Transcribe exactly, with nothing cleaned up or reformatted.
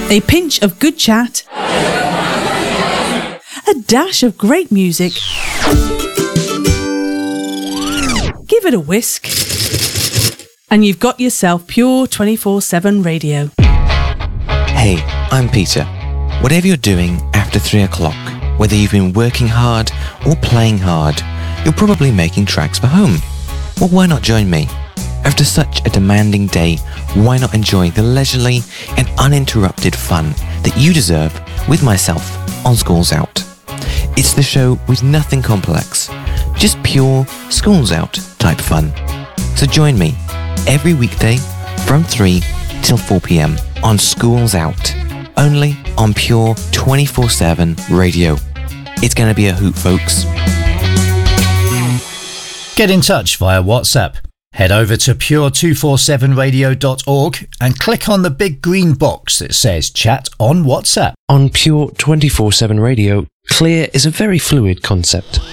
A pinch of good chat, a dash of great music. Give it a whisk, and you've got yourself Pure twenty-four seven radio. Hey, I'm Peter. Whatever you're doing after three o'clock, whether you've been working hard or playing hard, you're probably making tracks for home. Well, why not join me? After such a demanding day, why not enjoy the leisurely and uninterrupted fun that you deserve with myself on Schools Out? It's the show with nothing complex, just pure Schools Out type fun. So join me every weekday from three till four p.m. on Schools Out, only on Pure twenty-four seven radio. It's going to be a hoot, folks. Get in touch via WhatsApp. Head over to pure two forty-seven radio dot org and click on the big green box that says Chat on WhatsApp. On Pure twenty-four seven Radio, clear is a very fluid concept.